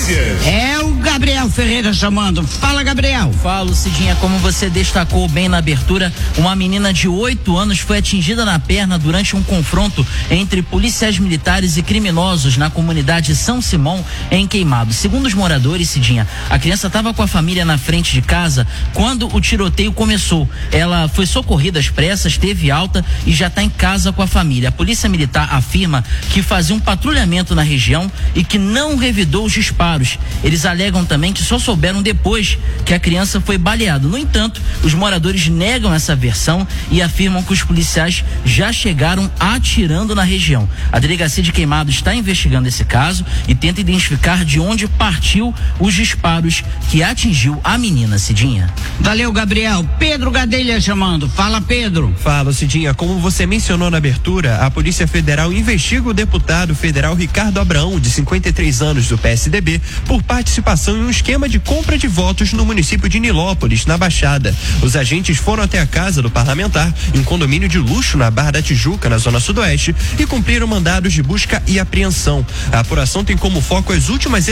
notícias. É o Gabriel Ferreira chamando. Fala, Gabriel. Falo, Cidinha, como você destacou bem na abertura, uma menina de 8 anos foi atingida na perna durante um confronto entre policiais militares e criminosos na comunidade São Simão, em Queimados. Segundo os moradores, Cidinha, a criança estava com a família na frente de casa quando o tiroteio começou. Ela foi socorrida às pressas, teve alta e já está em casa com a família. A polícia militar afirma que fazia um patrulhamento na região e que não revidou os disparos. Eles alegam também que só souberam depois que a criança foi baleada. No entanto, os moradores negam essa versão e afirmam que os policiais já chegaram atirando na região. A delegacia de Queimados está investigando esse caso e tenta identificar de onde partiu os disparos que atingiu a menina, Cidinha. Valeu, Gabriel. Pedro Gadelha chamando. Fala, Pedro. Fala, Cidinha. Como você mencionou na abertura, a Polícia Federal investiga o deputado federal Ricardo Abraão, de 53 anos, do PSDB, por participação em um esquema de compra de votos no município de Nilópolis, na Baixada. Os agentes foram até a casa do parlamentar, em um condomínio de luxo na Barra da Tijuca, na zona sudoeste, e cumpriram mandados de busca e apreensão. A apuração tem como foco as últimas